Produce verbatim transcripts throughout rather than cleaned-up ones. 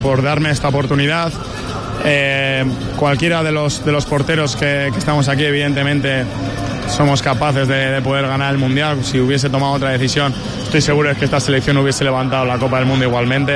por darme esta oportunidad. Eh, cualquiera de los, de los porteros que, que estamos aquí, evidentemente, somos capaces de, de poder ganar el Mundial. Si hubiese tomado otra decisión, estoy seguro de que esta selección hubiese levantado la Copa del Mundo igualmente.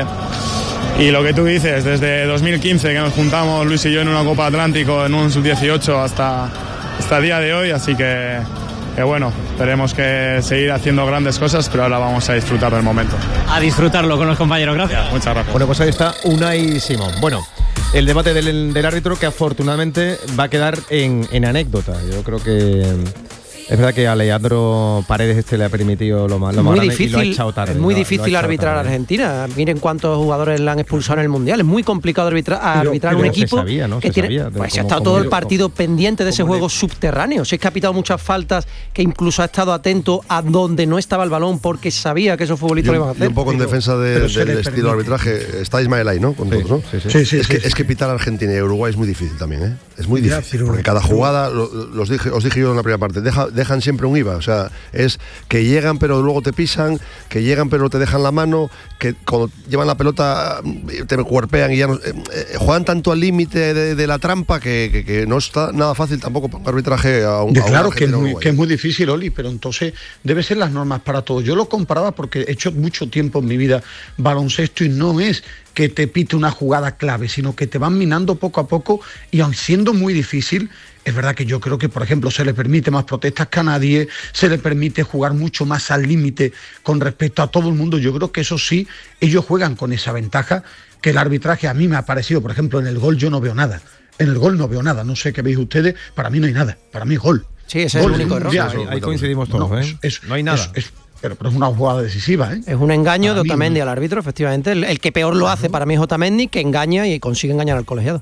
Y lo que tú dices, desde dos mil quince que nos juntamos Luis y yo en una Copa Atlántico, en un sub dieciocho, hasta, hasta el día de hoy, así que, que bueno, esperemos que seguir haciendo grandes cosas, pero ahora vamos a disfrutar del momento. A disfrutarlo con los compañeros, gracias. Muchas gracias. Bueno, pues ahí está Unai Simón. Bueno, el debate del, del árbitro que afortunadamente va a quedar en, en anécdota. Yo creo que es verdad que a Leandro Paredes este le ha permitido lo más, lo más muy grande y lo ha echado tarde. Es muy lo, difícil lo arbitrar a Argentina. Miren cuántos jugadores le han expulsado en el Mundial. Es muy complicado arbitrar, pero, arbitrar pero un equipo sabía, ¿no? que se tiene... Sabía, pues como, ha estado como, todo el como, partido como, pendiente de ese juego le... subterráneo. Si es que ha pitado muchas faltas, que incluso ha estado atento a donde no estaba el balón porque sabía que esos futbolistas lo iban a hacer. Y un poco en defensa de, del estilo permite. de arbitraje, está Ismael ahí, ¿no? Con sí, todos, ¿no? Sí, sí. Sí, sí, es, sí, que, sí. es que pitar a Argentina y a Uruguay es muy difícil también, ¿eh? Es muy difícil, porque cada jugada, lo, los dije, os dije yo en la primera parte, deja, dejan siempre un I V A, o sea, es que llegan pero luego te pisan, que llegan pero te dejan la mano, que cuando llevan la pelota te cuerpean y ya no, eh, eh, juegan tanto al límite de, de la trampa que, que, que no está nada fácil tampoco para arbitraje a un, de, a claro que es, muy, Uruguay. que es muy difícil, Oli, pero entonces debe ser las normas para todos. Yo lo comparaba porque he hecho mucho tiempo en mi vida baloncesto y no es que te pite una jugada clave, sino que te van minando poco a poco y aun siendo muy difícil, es verdad que yo creo que, por ejemplo, se le permite más protestas que a nadie, se le permite jugar mucho más al límite con respecto a todo el mundo. Yo creo que eso sí, ellos juegan con esa ventaja, que el arbitraje a mí me ha parecido, por ejemplo, en el gol yo no veo nada. En el gol no veo nada, no sé qué veis ustedes, para mí no hay nada, para mí es gol. Sí, ese gol, es el único error. Ahí, ahí coincidimos todos, no, ¿eh? Es, no hay nada. Es, es, Pero, pero es una jugada decisiva, ¿eh? Es un engaño para de Otamendi mí, al árbitro, efectivamente. El, el que peor lo hace para mí es Otamendi, que engaña y consigue engañar al colegiado.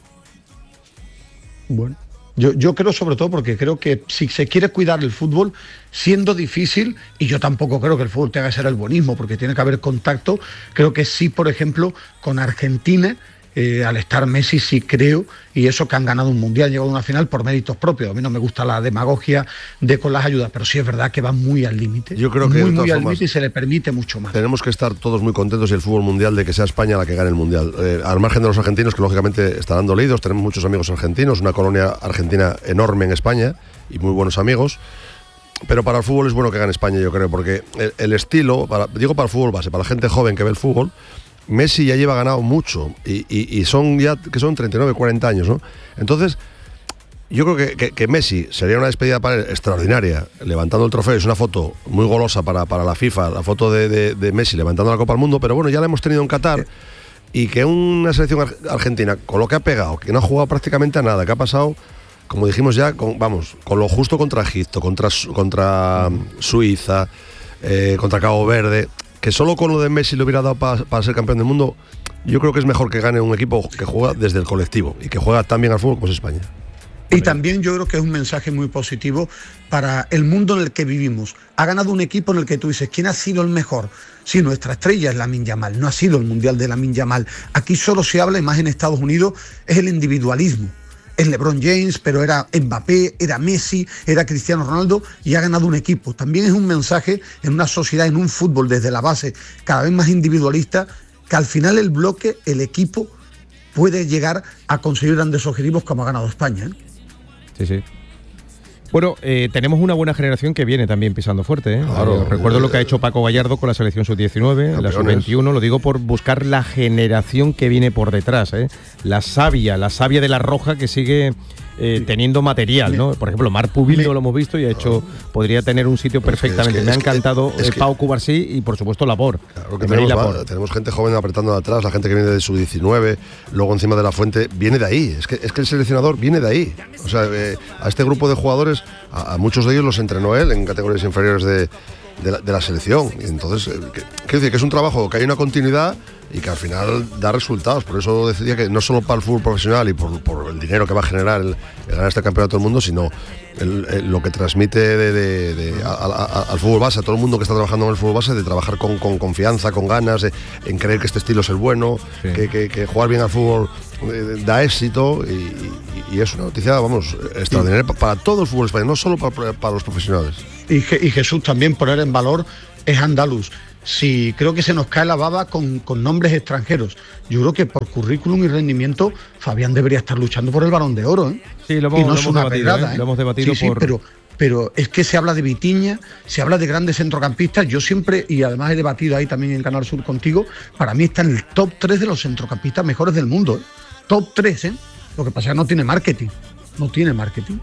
Bueno, yo, yo creo sobre todo porque creo que si se quiere cuidar el fútbol, siendo difícil, y yo tampoco creo que el fútbol tenga que ser el buenismo, porque tiene que haber contacto, creo que sí, por ejemplo, con Argentina... Eh, al estar Messi sí creo, y eso que han ganado un mundial, llegado a una final por méritos propios. A mí no me gusta la demagogia de con las ayudas, pero sí es verdad que van muy al límite. Yo creo que muy, muy al límite y se le permite mucho más. Tenemos que estar todos muy contentos y el fútbol mundial de que sea España la que gane el mundial. Eh, al margen de los argentinos, que lógicamente estarán dolidos, tenemos muchos amigos argentinos, una colonia argentina enorme en España y muy buenos amigos. Pero para el fútbol es bueno que gane España, yo creo, porque el, el estilo, para, digo para el fútbol base, para la gente joven que ve el fútbol, Messi ya lleva ganado mucho y, y, y son ya que son treinta y nueve, cuarenta años, ¿no? Entonces, yo creo que, que, que Messi sería una despedida para él extraordinaria, levantando el trofeo. Es una foto muy golosa para, para la FIFA, la foto de, de, de Messi levantando la Copa del Mundo, pero bueno, ya la hemos tenido en Qatar. Y que una selección argentina, con lo que ha pegado, que no ha jugado prácticamente a nada, que ha pasado, como dijimos ya, con, vamos, con lo justo contra Egipto, contra, contra Suiza, eh, contra Cabo Verde, que solo con lo de Messi le hubiera dado para pa ser campeón del mundo. Yo creo que es mejor que gane un equipo que juega desde el colectivo y que juega tan bien al fútbol como es España. Y también yo creo que es un mensaje muy positivo para el mundo en el que vivimos. Ha ganado un equipo en el que tú dices, ¿quién ha sido el mejor? Sí, nuestra estrella es Lamine Yamal, no ha sido el mundial de Lamine Yamal. Aquí solo se habla, y más en Estados Unidos, es el individualismo. Es LeBron James, pero era Mbappé, era Messi, era Cristiano Ronaldo, y ha ganado un equipo. También es un mensaje en una sociedad, en un fútbol desde la base cada vez más individualista, que al final el bloque, el equipo, puede llegar a conseguir grandes objetivos como ha ganado España, ¿eh? Sí, sí. Bueno, eh, tenemos una buena generación que viene también pisando fuerte, ¿eh? Claro, eh, recuerdo eh, lo que ha hecho Paco Gallardo con la selección sub diecinueve, la sub veintiuno, lo digo por buscar la generación que viene por detrás, ¿eh? La savia, la savia de la Roja que sigue eh, teniendo material, ¿no? Por ejemplo, Marc Pubillo lo hemos visto y ha hecho, podría tener un sitio perfectamente. Es que, es que, Me ha encantado es que, Pau Cubarsí y por supuesto Labor. Claro que tenemos, va, tenemos gente joven apretando de atrás, la gente que viene de sub diecinueve, luego encima de la Fuente, viene de ahí. Es que, es que el seleccionador viene de ahí. O sea, eh, a este grupo de jugadores, a, a muchos de ellos los entrenó él en categorías inferiores de, de, la, de la selección. Y entonces, eh, que, quiero decir que es un trabajo que hay una continuidad y que al final da resultados. Por eso decía que no solo para el fútbol profesional y por, por el dinero que va a generar el, el ganar este campeonato del mundo, sino el, el, lo que transmite de, de, de, a, a, a, al fútbol base, a todo el mundo que está trabajando en el fútbol base, de trabajar con, con confianza, con ganas, de, en creer que este estilo es el bueno, sí. que, que, que jugar bien al fútbol eh, da éxito y, y, y es una noticia, vamos, extraordinaria sí. para todo el fútbol español, no solo para, para los profesionales. Y, y Jesús, también poner en valor es andaluz. si creo que se nos cae la baba con, con nombres extranjeros. Yo creo que por currículum y rendimiento Fabián debería estar luchando por el Balón de Oro, ¿eh? Sí, lo hemos, y no lo es hemos una debatido, pedrada, ¿eh? ¿eh? Lo hemos debatido sí, por... sí, pero, pero es que se habla de Vitinha, se habla de grandes centrocampistas. Yo siempre, y además he debatido ahí también en Canal Sur contigo, para mí está en el top tres de los centrocampistas mejores del mundo, ¿eh? Top tres, ¿eh? Lo que pasa es que no tiene marketing. No tiene marketing.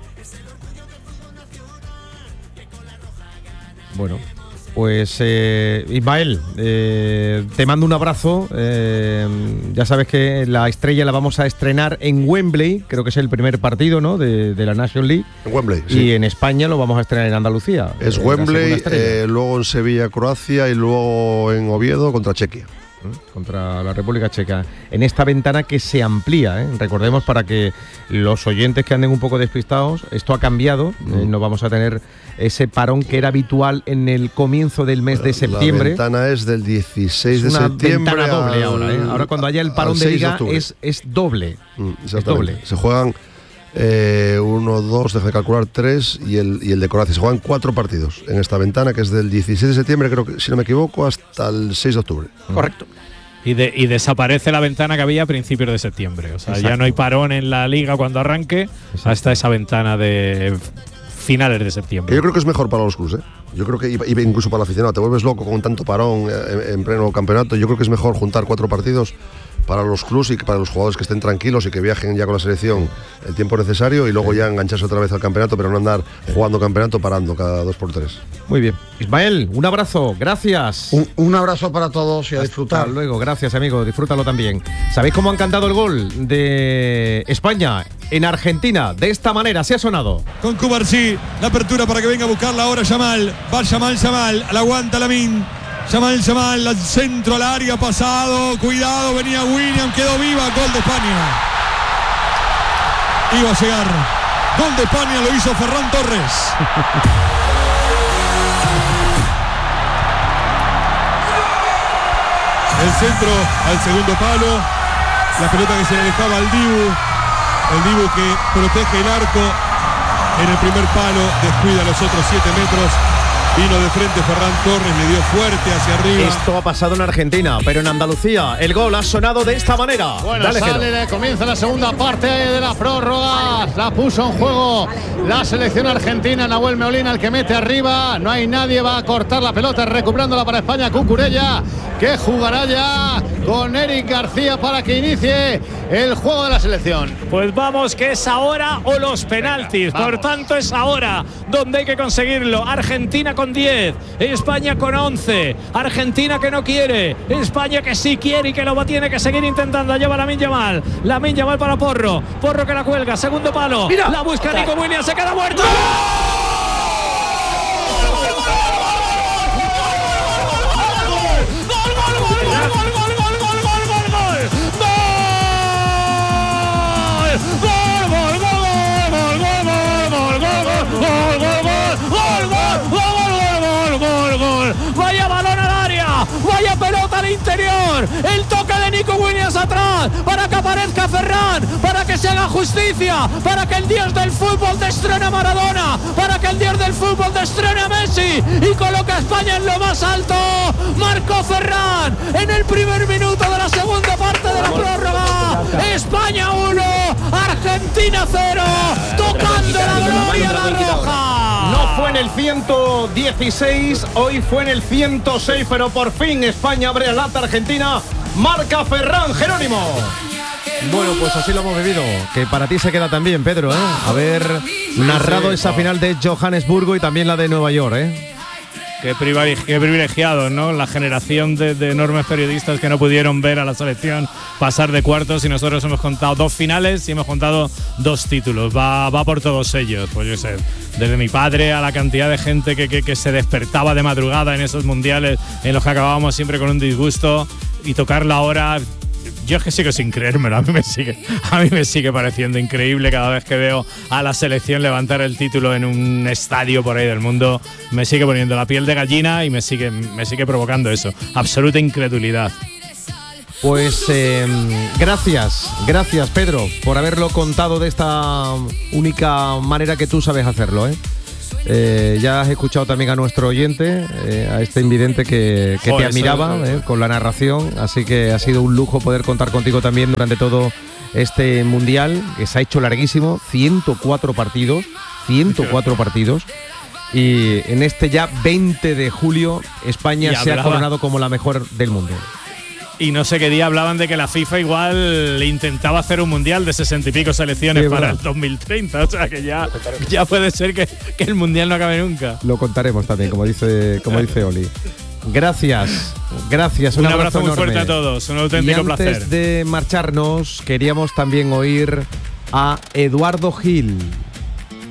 Bueno, pues eh, Ismael, eh, te mando un abrazo. Eh, ya sabes que la Estrella la vamos a estrenar en Wembley, creo que es el primer partido, ¿no?, de, de la National League. En Wembley, sí. Y en España lo vamos a estrenar en Andalucía. Es eh, Wembley, eh, luego en Sevilla, Croacia y luego en Oviedo contra Chequia. Contra la República Checa, en esta ventana que se amplía, ¿eh? Recordemos, para que los oyentes que anden un poco despistados, esto ha cambiado, mm. eh, no vamos a tener ese parón que era habitual en el comienzo del mes de septiembre. La ventana es del dieciséis es de una septiembre ventana doble al, ahora, ¿eh? Ahora cuando haya el parón de liga es, es doble. Mm, es doble. Se juegan eh, uno, dos, deja de calcular, tres y el, y el de Croacia. Se juegan cuatro partidos en esta ventana, que es del dieciséis de septiembre, creo que, si no me equivoco, hasta el seis de octubre. Correcto. Y, de, y desaparece la ventana que había a principios de septiembre. O sea, Exacto. ya no hay parón en la liga cuando arranque. Exacto. Hasta esa ventana de finales de septiembre. Yo creo que es mejor para los clubes, ¿eh? Yo creo que incluso para el aficionado. Te vuelves loco con tanto parón en, en pleno campeonato. Yo creo que es mejor juntar cuatro partidos para los clubes y para los jugadores que estén tranquilos y que viajen ya con la selección el tiempo necesario y luego ya engancharse otra vez al campeonato, pero no andar jugando campeonato parando cada dos por tres. Muy bien. Ismael, un abrazo, gracias. Un, un abrazo para todos y a disfrutar. Hasta luego, gracias amigo, disfrútalo también. ¿Sabéis cómo han cantado el gol de España en Argentina? De esta manera, se ha sonado. Con Cubarsí, la apertura para que venga a buscarla ahora Yamal. Va Yamal, Yamal, la aguanta Lamine. Yamal, Yamal, al centro, al área, pasado, cuidado, venía William, quedó viva, gol de España. Iba a llegar, gol de España, lo hizo Ferran Torres. El centro al segundo palo, la pelota que se le alejaba al Dibu, el Dibu que protege el arco, en el primer palo, descuida los otros siete metros. Vino de frente Ferran Torres, le dio fuerte hacia arriba. Esto ha pasado en Argentina, pero en Andalucía el gol ha sonado de esta manera. Bueno, Dale, sale, comienza la segunda parte de la prórroga. La puso en juego la selección argentina. Nahuel Molina, el que mete arriba. No hay nadie, va a cortar la pelota, recuperándola para España. Cucurella, que jugará ya con Eric García para que inicie el juego de la selección. Pues vamos, que es ahora o los penaltis. Vamos. Por tanto, es ahora donde hay que conseguirlo. Argentina con diez, España con once. Argentina que no quiere, España que sí quiere y que lo va, tiene que seguir intentando. Lleva Lamine Yamal, Lamine Yamal para Porro, Porro que la cuelga, segundo palo. Mira, la busca Nico Williams, se queda muerto. Vaya balón al área, vaya pelota al interior, el toque de Nico Williams atrás, para que aparezca Ferran, para que se haga justicia, para que el dios del fútbol destrone a Maradona, para que el dios del fútbol destrone a Messi y coloca a España en lo más alto. Marcó Ferran en el primer minuto de la segunda parte de la prórroga. España uno, Argentina cero, tocando la gloria la roja. No fue en el ciento dieciséis, hoy fue en el ciento seis, pero por fin España abre la lata. Argentina marca Ferran Jerónimo. Bueno, pues así lo hemos vivido. Que para ti se queda también, Pedro, ¿eh? Haber narrado esa final de Johannesburgo y también la de Nueva York, ¿eh? Qué, privilegiados, qué privilegiados, ¿no? La generación de, de enormes periodistas que no pudieron ver a la selección pasar de cuartos, y nosotros hemos contado dos finales y hemos contado dos títulos. Va, va por todos ellos, pues yo sé, desde mi padre a la cantidad de gente que, que, que se despertaba de madrugada en esos mundiales en los que acabábamos siempre con un disgusto, y tocarla ahora. Yo es que sigo sin creérmelo, a mí me sigue, a mí me sigue pareciendo increíble cada vez que veo a la selección levantar el título en un estadio por ahí del mundo. Me sigue poniendo la piel de gallina y me sigue, me sigue provocando eso, absoluta incredulidad. Pues eh, gracias, gracias Pedro por haberlo contado de esta única manera que tú sabes hacerlo, ¿eh? Eh, ya has escuchado también a nuestro oyente, eh, a este invidente que, que Oh, te eso, admiraba eso. eh, con la narración, así que ha sido un lujo poder contar contigo también durante todo este mundial, que se ha hecho larguísimo, ciento cuatro partidos, ciento cuatro partidos. Y en este ya veinte de julio, España Y se ha hablaba- coronado como la mejor del mundo. Y no sé qué día hablaban de que la FIFA igual intentaba hacer un mundial de sesenta y pico selecciones Sí, para verdad. el dos mil treinta. O sea que ya, ya puede ser que, que el mundial no acabe nunca. Lo contaremos también, como dice, como dice Oli. Gracias, gracias. Un, Un, abrazo, muy enorme. fuerte a todos. Un Y auténtico antes placer. de marcharnos, queríamos también oír a Eduardo Gil.